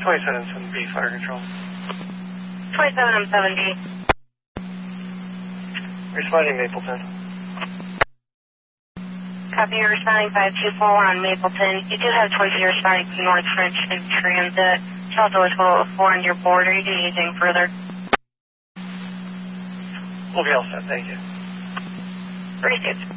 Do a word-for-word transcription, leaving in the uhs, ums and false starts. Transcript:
twenty-seven M seven B, fire control. twenty-seven M seven B. Responding Mapleton. Copy, you're responding five two four one on Mapleton. You do have choice, you're responding to North French in transit. It's also a total of four on your board. Are you doing anything further? We'll be all set, thank you. Very good.